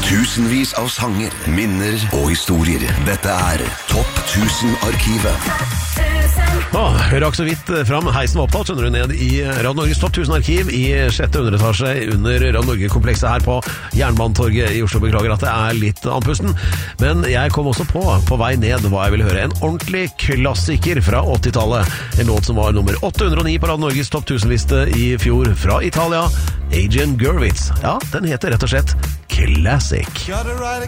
Tusenvis av sanger, minner og historier. Dette Topp 1000-arkivet. Rakk så vidt fram. Heisen var opptatt, skjønner du, ned i Radio Norges Topp 1000-arkiv i 6. underetasje under Radio Norge-komplekset her på Jernbanetorget i Oslo. Beklager at det litt andpusten, men jeg kom også på vei ned hva jeg ville høre. En ordentlig klassiker fra 80-tallet. En låt som var nummer 809 på Radio Norges Topp 1000-liste i fjor fra Italia. Adrian Gurewitz. Ja, den heter rett og slett Classic. Gotta write a